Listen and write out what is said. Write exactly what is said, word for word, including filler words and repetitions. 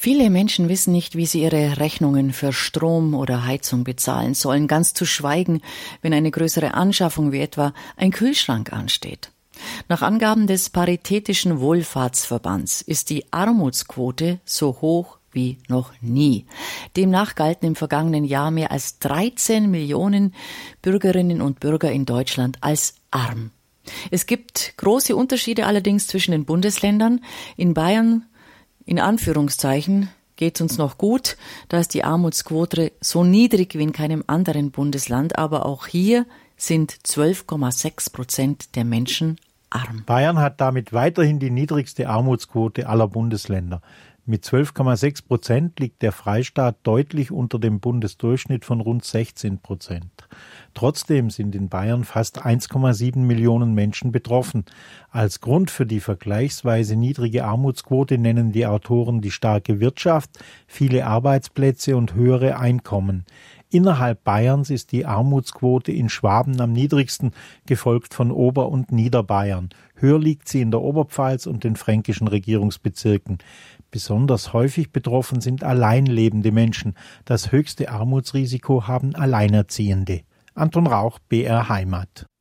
Viele Menschen wissen nicht, wie sie ihre Rechnungen für Strom oder Heizung bezahlen sollen, ganz zu schweigen, wenn eine größere Anschaffung wie etwa ein Kühlschrank ansteht. Nach Angaben des Paritätischen Wohlfahrtsverbands ist die Armutsquote so hoch wie noch nie. Demnach galten im vergangenen Jahr mehr als dreizehn Millionen Bürgerinnen und Bürger in Deutschland als arm. Es gibt große Unterschiede allerdings zwischen den Bundesländern. In Bayern, in Anführungszeichen, geht es uns noch gut. Da ist die Armutsquote so niedrig wie in keinem anderen Bundesland. Aber auch hier sind zwölf Komma sechs Prozent der Menschen arm. Bayern hat damit weiterhin die niedrigste Armutsquote aller Bundesländer. Mit zwölf Komma sechs Prozent liegt der Freistaat deutlich unter dem Bundesdurchschnitt von rund sechzehn Prozent. Trotzdem sind in Bayern fast eins Komma sieben Millionen Menschen betroffen. Als Grund für die vergleichsweise niedrige Armutsquote nennen die Autoren die starke Wirtschaft, viele Arbeitsplätze und höhere Einkommen. Innerhalb Bayerns ist die Armutsquote in Schwaben am niedrigsten, gefolgt von Ober- und Niederbayern. Höher liegt sie in der Oberpfalz und den fränkischen Regierungsbezirken. Besonders häufig betroffen sind allein lebende Menschen. Das höchste Armutsrisiko haben Alleinerziehende. Anton Rauch, B R Heimat.